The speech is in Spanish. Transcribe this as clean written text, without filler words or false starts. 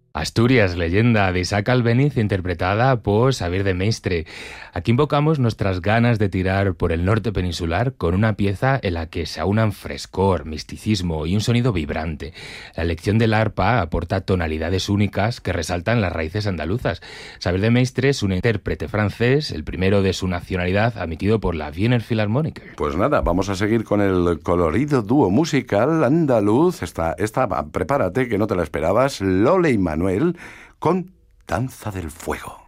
Asturias, leyenda de Isaac Albéniz, interpretada por Xavier de Maistre. Aquí invocamos nuestras ganas de tirar por el norte peninsular con una pieza en la que se aunan frescor, misticismo y un sonido vibrante. La elección del arpa aporta tonalidades únicas que resaltan las raíces andaluzas. Xavier de Maistre es un intérprete francés, el primero de su nacionalidad admitido por la Wiener Philharmoniker. Pues nada, vamos a seguir con el colorido dúo musical andaluz. Esta, prepárate que no te la esperabas, Lole y Manuel con Danza del Fuego.